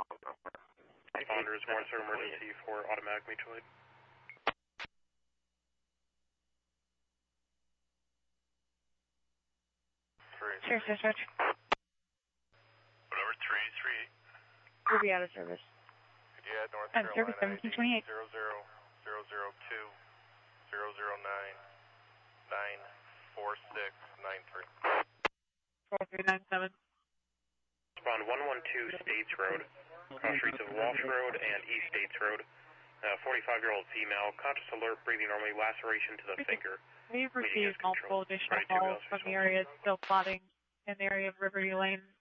Responders, warrants of emergency for automatic mutual aid. Sure, dispatch. Whatever, 338. We'll be out of service. Yeah, North Out of service, Carolina, 1728. 00002 009 94693. 4397. Respond 112 States Road, cross streets of Walsh Road and East States Road. 45-year-old female, conscious alert, breathing normally, laceration to the finger. We've received multiple additional calls from the area still plotting in the area of Riverview Lane